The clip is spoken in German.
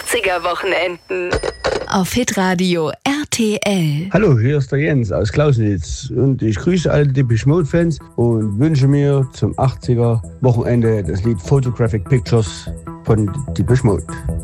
80er-Wochenenden. Auf Hitradio RTL. Hallo, hier ist der Jens aus Klausnitz und ich grüße alle Depeche Mode-Fans und wünsche mir zum 80er-Wochenende das Lied Photographic Pictures von Depeche Mode.